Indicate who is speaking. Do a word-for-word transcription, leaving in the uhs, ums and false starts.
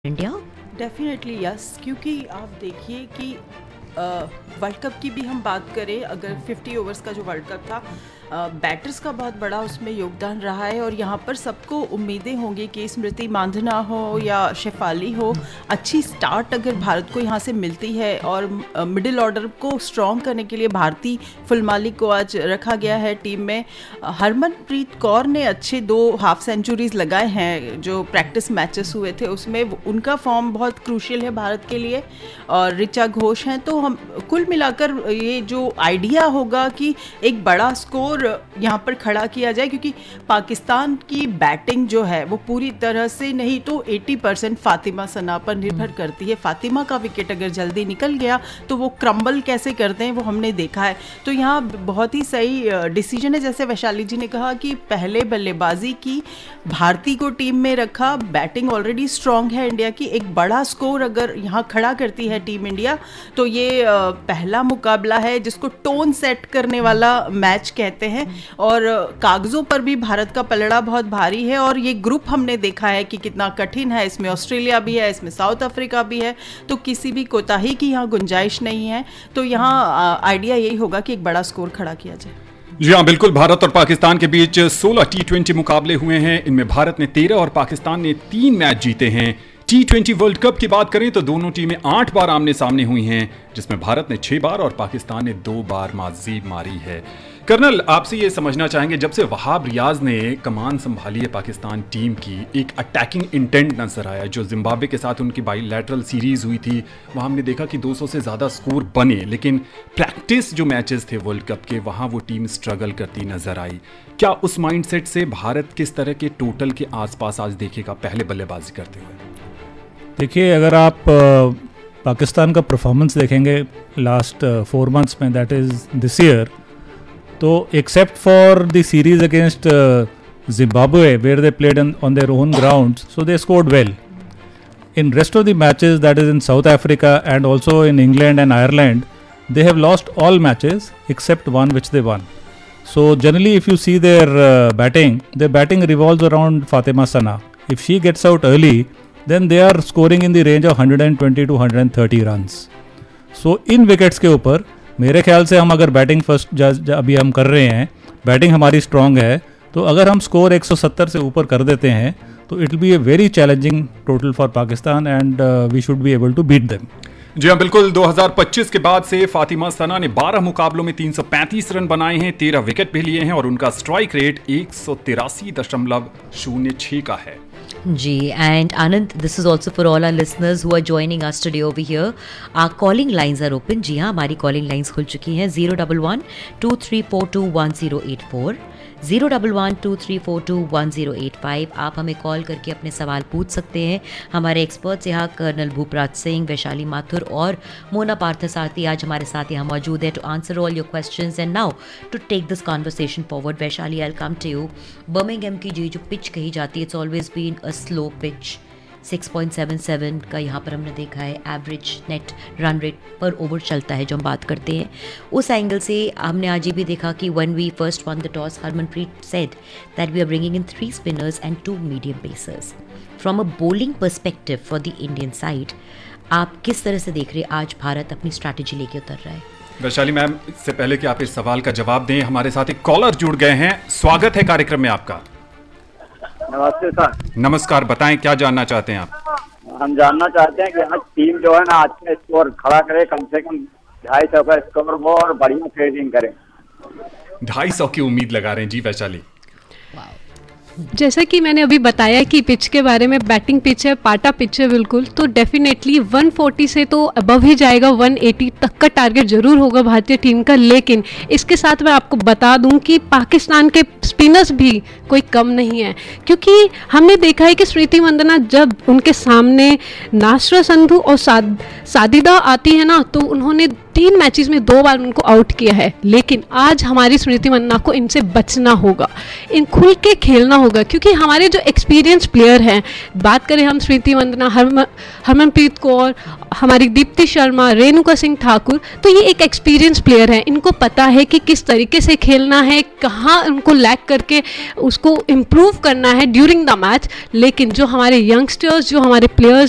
Speaker 1: India.
Speaker 2: Definitely yes, क्योंकि आप देखिए कि वर्ल्ड कप की भी हम बात करें, अगर फिफ्टी ओवर्स का जो वर्ल्ड कप था, बैटर्स का बहुत बड़ा उसमें योगदान रहा है। और यहाँ पर सबको उम्मीदें होंगी कि स्मृति मांधना हो या शेफाली हो, अच्छी स्टार्ट अगर भारत को यहाँ से मिलती है और मिडिल ऑर्डर को स्ट्रॉन्ग करने के लिए भारती फुलमाली को आज रखा गया है टीम में। हरमनप्रीत कौर ने अच्छे दो हाफ सेंचुरीज लगाए हैं, जो प्रैक्टिस मैचेस हुए थे उसमें उनका फॉर्म बहुत क्रूशियल है भारत के लिए। और ऋचा घोष हैं, तो हम कुल मिलाकर ये जो आइडिया होगा कि एक बड़ा स्कोर यहाँ पर खड़ा किया जाए, क्योंकि पाकिस्तान की बैटिंग जो है वो पूरी तरह से नहीं तो अस्सी परसेंट फातिमा सना पर निर्भर करती है। फातिमा का विकेट अगर जल्दी निकल गया तो वो क्रम्बल कैसे करते हैं वो हमने देखा है। तो यहाँ बहुत ही सही डिसीजन है, जैसे वैशाली जी ने कहा कि पहले बल्लेबाजी की, भारती को टीम में रखा, बैटिंग ऑलरेडी स्ट्रॉन्ग है इंडिया की, एक बड़ा स्कोर अगर यहाँ खड़ा करती है टीम इंडिया तो ये पहला मुकाबला है जिसको टोन सेट करने वाला मैच कहते हैं। और कागजों पर भी भारत का पलड़ा बहुत भारी है, और ये ग्रुप हमने देखा है कि कितना कठिन है। इसमें ऑस्ट्रेलिया भी है, इसमें साउथ अफ्रीका भी है, तो किसी भी कोताही की यहाँ गुंजाइश नहीं है। तो यहाँ आइडिया यही होगा कि एक बड़ा स्कोर खड़ा किया जाए।
Speaker 3: जी हाँ, बिल्कुल। भारत और पाकिस्तान के बीच सोलह टी ट्वेंटी मुकाबले हुए हैं। इनमें भारत ने तेरह और पाकिस्तान ने तीन मैच जीते हैं। टी ट्वेंटी वर्ल्ड कप की बात करें तो दोनों टीमें आठ बार आमने सामने हुई हैं, जिसमें भारत ने छह बार और पाकिस्तान ने दो बार माजी मारी है। कर्नल, आपसे ये समझना चाहेंगे, जब से वहाब रियाज ने कमान संभाली है पाकिस्तान टीम की, एक अटैकिंग इंटेंट नजर आया। जो जिम्बाब्वे के साथ उनकी बाईलैटरल सीरीज हुई थी, वहां हमने देखा कि दो सौ से ज्यादा स्कोर बने, लेकिन प्रैक्टिस जो मैचेस थे वर्ल्ड कप के, वहां वो टीम स्ट्रगल करती नजर आई। क्या उस माइंडसेट से भारत किस तरह के टोटल के आसपास आज देखेगा पहले बल्लेबाजी करते हुए?
Speaker 4: देखिए, अगर आप पाकिस्तान का परफॉर्मेंस देखेंगे लास्ट फोर मंथ्स में, दैट इज़ दिस ईयर, तो except for the series against Zimbabwe where they played on their own ground, so they scored well. In rest of the matches, that is in South Africa and also in England and Ireland, they have lost all matches except one which they won. So generally, if you see their uh, batting, their batting revolves around Fatima Sana. If she gets out early, then they are scoring in the range of one twenty to one thirty runs. So in wickets के ऊपर मेरे ख्याल से हम अगर batting first अभी हम कर रहे हैं, बैटिंग हमारी स्ट्रांग है, तो अगर हम स्कोर एक सौ सत्तर से ऊपर कर देते हैं तो it will be a very challenging total for Pakistan and we should be able to beat them.
Speaker 3: जी हाँ, बिल्कुल. दो हज़ार पच्चीस के बाद से फातिमा सना ने बारह मुकाबलों में तीन सौ पैंतीस रन बनाए हैं, तेरह विकेट भी लिए हैं, और उनका स्ट्राइक रेट एक सौ तिरासी दशमलव शून्य छह का है.
Speaker 1: जी, and Anand, this is also for all our listeners who are joining us today over here. Our calling lines are open. जी हाँ, हमारी calling lines खुल चुकी हैं. zero one one two three four two one zero eight four, zero one one two three four two one zero eight five. आप हमें call करके अपने सवाल पूछ सकते हैं. हमारे एक्सपर्ट्स यहाँ कर्नल भूपराज सिंह, वैशाली माथुर और मोना पार्थसारथी आज हमारे साथ यहाँ मौजूद है to answer all your questions. And now to take this conversation forward, Vaishali, I will come to you. Birmingham की जी जो पिच कही जाती है, it's always been a slow pitch. Six point seven seven का यहाँ पर हमने देखा है एवरेज नेट रन रेट पर ओवर चलता है जो हम बात करते हैं. उस एंगल से हमने आज ये भी देखा कि when we first one the toss, Harmanpreet said that we are bringing in three spinners and to medium pacers. From a bowling perspective for the Indian side, आप किस तरह से देख रहे हैं आज भारत अपनी स्ट्रैटेजी लेके उतर रहा है?
Speaker 3: वैशाली मैम, इससे पहले कि आप इस सवाल का जवाब दें, हमारे साथ एक कॉलर जुड़ गए हैं. स्वागत है कार्यक्रम में आपका.
Speaker 5: नमस्ते सर.
Speaker 3: नमस्कार, बताएं क्या जानना चाहते हैं आप?
Speaker 5: हम जानना चाहते हैं कि आज टीम जो है ना अच्छा स्कोर खड़ा करे, कम से कम ढाई सौ का स्कोर हो और बढ़िया फील्डिंग करे.
Speaker 3: ढाई सौ की उम्मीद लगा रहे हैं. जी वैशाली.
Speaker 6: जैसा कि मैंने अभी बताया कि पिच के बारे में, बैटिंग पिच है, पाटा पिच है बिल्कुल, तो डेफिनेटली वन फोर्टी से तो अबव ही जाएगा, वन एटी तक का टारगेट जरूर होगा भारतीय टीम का. लेकिन इसके साथ मैं आपको बता दूं कि पाकिस्तान के स्पिनर्स भी कोई कम नहीं है, क्योंकि हमने देखा है कि स्मृति मंदना जब उनके सामने नासर संधू और साद, सादिदा आती है ना, तो उन्होंने तीन मैचेस में दो बार उनको आउट किया है. लेकिन आज हमारी स्मृति मंदना को इनसे बचना होगा, इन खुल के खेलना होगा, क्योंकि हमारे जो एक्सपीरियंस प्लेयर हैं, बात करें हम स्मृति मंदना, हरम हरमनप्रीत कौर, हमारी दीप्ति शर्मा, रेणुका सिंह ठाकुर, तो ये एक एक्सपीरियंस प्लेयर हैं. इनको पता है कि किस तरीके से खेलना है, कहाँ उनको लैक करके उसको इम्प्रूव करना है ड्यूरिंग द मैच. लेकिन जो हमारे यंगस्टर्स, जो हमारे प्लेयर्स